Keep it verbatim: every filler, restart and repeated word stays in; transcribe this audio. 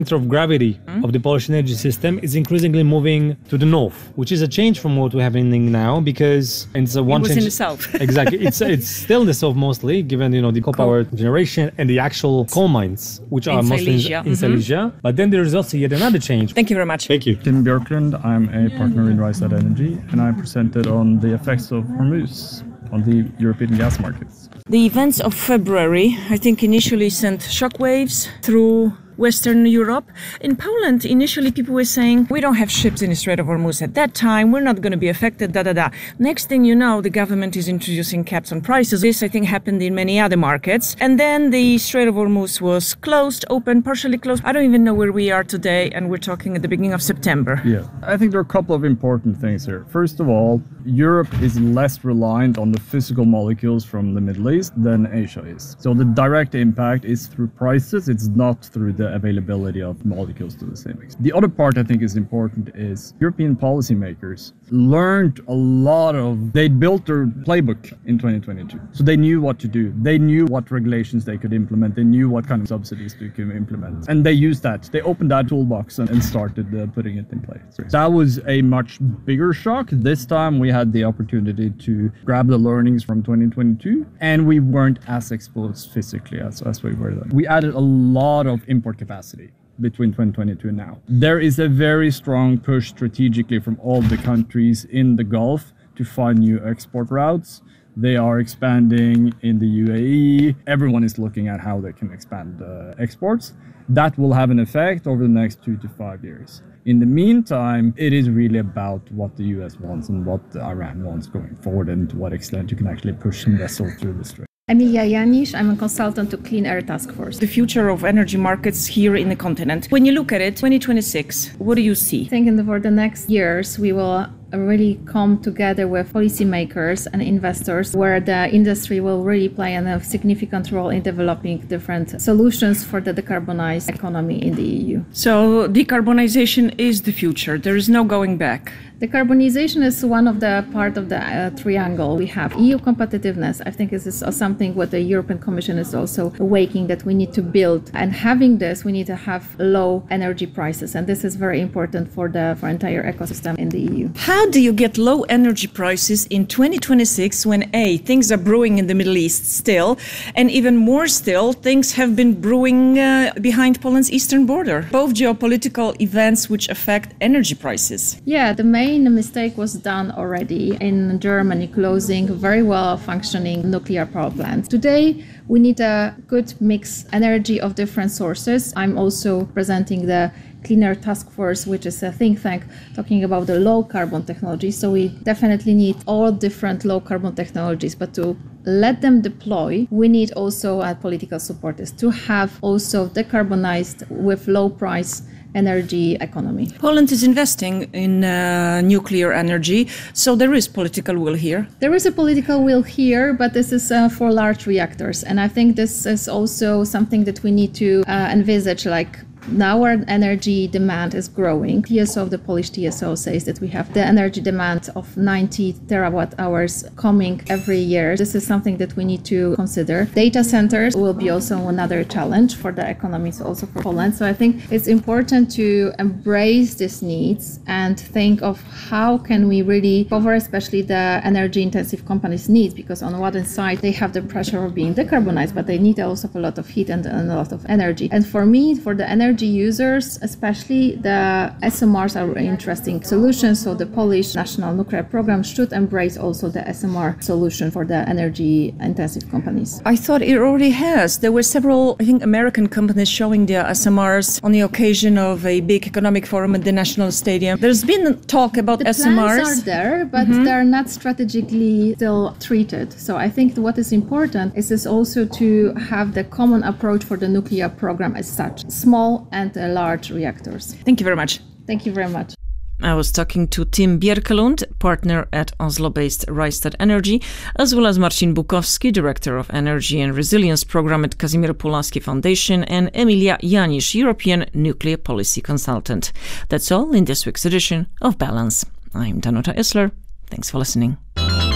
center of gravity mm. of the Polish energy system is increasingly moving to the north, which is a change from what we're having now, because it's a one it was change. in the south. Exactly, it's it's still in the south mostly, given you know the coal power generation and the actual coal mines, which in are mostly Silesia. in, in mm-hmm. Silesia. But then there is also yet another change. Thank you very much. Thank you. Tim Björklund, I'm a partner in Rystad Energy, and I presented on the effects of Hormuz on the European gas markets. The events of February, I think, initially sent shockwaves through Western Europe. In Poland, initially people were saying, we don't have ships in the Strait of Hormuz at that time, we're not going to be affected, da da da. Next thing you know, the government is introducing caps on prices. This, I think, happened in many other markets. And then the Strait of Hormuz was closed, open, partially closed. I don't even know where we are today, and we're talking at the beginning of September. Yeah, I think there are a couple of important things here. First of all, Europe is less reliant on the physical molecules from the Middle East than Asia is. So the direct impact is through prices, it's not through the availability of molecules to the same extent. The other part I think is important is European policymakers learned a lot of, they built their playbook in twenty twenty-two. So they knew what to do. They knew what regulations they could implement. They knew what kind of subsidies they could implement. And they used that. They opened that toolbox and, and started uh, putting it in place. So that was a much bigger shock. This time we had the opportunity to grab the learnings from twenty twenty-two, and we weren't as exposed physically as, as we were then. We added a lot of import capacity between twenty twenty-two and now. There is a very strong push strategically from all the countries in the Gulf to find new export routes. They are expanding in the U A E. Everyone is looking at how they can expand uh, exports. That will have an effect over the next two to five years. In the meantime, it is really about what the U S wants and what Iran wants going forward, and to what extent you can actually push some vessels through the strait. Emilia Janisz, I'm a consultant to Clean Air Task Force. The future of energy markets here in the continent. When you look at it, twenty twenty-six, what do you see? I think in the, for the next years, we will really come together with policymakers and investors, where the industry will really play a significant role in developing different solutions for the decarbonized economy in the E U. So decarbonization is the future. There is no going back. Decarbonization is one of the part of the uh, triangle. We have E U competitiveness. I think this is something what the European Commission is also awakening, that we need to build. And having this, we need to have low energy prices. And this is very important for the for entire ecosystem in the E U. How do you get low energy prices in twenty twenty-six when A, things are brewing in the Middle East still, and even more still, things have been brewing uh, behind Poland's eastern border? Both geopolitical events which affect energy prices. Yeah, the main The mistake was done already in Germany, closing very well functioning nuclear power plants. Today, we need a good mix energy of different sources. I'm also presenting the Clean Air Task Force, which is a think tank talking about the low carbon technology. So we definitely need all different low carbon technologies, but to let them deploy, we need also a political support is to have also decarbonized with low price energy economy. Poland is investing in uh, nuclear energy, so there is political will here. There is a political will here, but this is uh, for large reactors. And I think this is also something that we need to uh, envisage, like now our energy demand is growing. T S O, the Polish T S O, says that we have the energy demand of ninety terawatt hours coming every year. This is something that we need to consider. Data centers will be also another challenge for the economies, also for Poland. So I think it's important to embrace these needs and think of how can we really cover especially the energy intensive companies' needs, because on one side they have the pressure of being decarbonized, but they need also a lot of heat and, and a lot of energy. And for me, for the energy Energy users, especially the S M Rs, are interesting solutions. So the Polish National Nuclear Program should embrace also the S M R solution for the energy intensive companies. I thought it already has. There were several, I think, American companies showing their S M Rs on the occasion of a big economic forum at the National Stadium. There's been talk about the S M Rs. The plans are there, but mm-hmm. they're not strategically still treated. So I think what is important is, is also to have the common approach for the nuclear program as such. Small and uh, large reactors. Thank you very much. Thank you very much. I was talking to Tim Björklund, partner at Oslo-based Rystad Energy, as well as Marcin Bukowski, Director of Energy and Resilience Program at Kazimierz Pułaski Foundation, and Emilia Janisz, European Nuclear Policy Consultant. That's all in this week's edition of Balance. I'm Danuta Isler. Thanks for listening.